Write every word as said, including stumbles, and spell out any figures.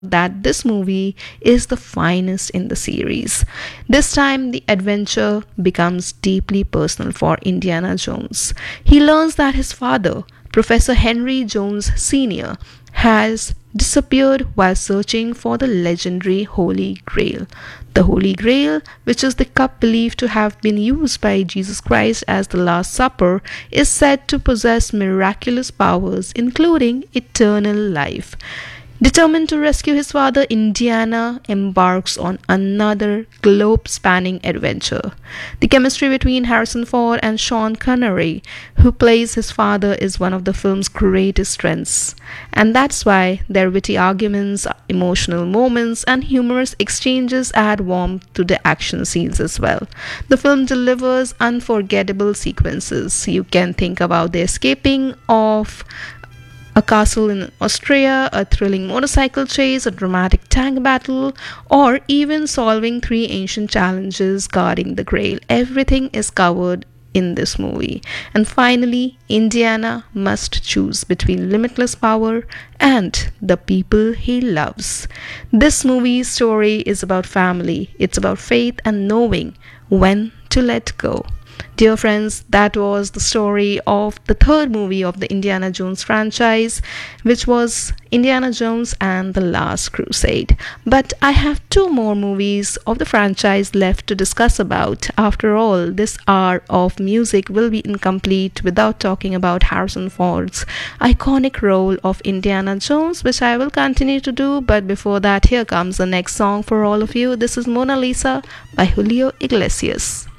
that this movie is the finest in the series. This time, the adventure becomes deeply personal for Indiana Jones. He learns that his father, Professor Henry Jones Senior, has disappeared while searching for the legendary Holy Grail. The Holy Grail, which is the cup believed to have been used by Jesus Christ as the Last Supper, is said to possess miraculous powers, including eternal life. Determined to rescue his father, Indiana embarks on another globe spanning adventure. The chemistry between Harrison Ford and Sean Connery, who plays his father, is one of the film's greatest strengths. And that's why their witty arguments, emotional moments, and humorous exchanges add warmth to the action scenes as well. The film delivers unforgettable sequences. You can think about the escaping of a castle in Austria, a thrilling motorcycle chase, a dramatic tank battle, or even solving three ancient challenges guarding the Grail. Everything is covered in this movie. And finally, Indiana must choose between limitless power and the people he loves. This movie's story is about family, it's about faith and knowing when to let go. Dear friends, that was the story of the third movie of the Indiana Jones franchise, which was Indiana Jones and the Last Crusade. But I have two more movies of the franchise left to discuss about. After all, this hour of music will be incomplete without talking about Harrison Ford's iconic role of Indiana Jones, which I will continue to do. But before that, here comes the next song for all of you. This is Mona Lisa by Julio Iglesias.